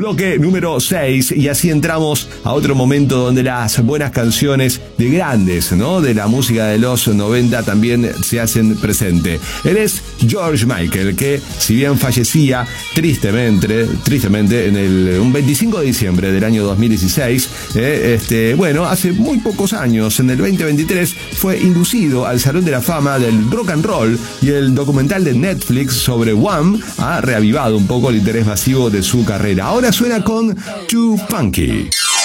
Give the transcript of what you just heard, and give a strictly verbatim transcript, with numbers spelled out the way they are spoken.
bloque número seis, y así entramos a otro momento donde las buenas canciones de grandes, ¿no?, de la música de los noventa también se hacen presente. Él es George Michael, que si bien fallecía tristemente, tristemente en el un veinticinco de diciembre del año dos mil dieciséis, eh, este, bueno, hace muy pocos años, en el veinte veintitrés, fue inducido al Salón de la Fama del Rock and Roll, y el documental de Netflix sobre Wham ha reavivado un poco el interés masivo de su carrera. Ahora suena con Too Funky.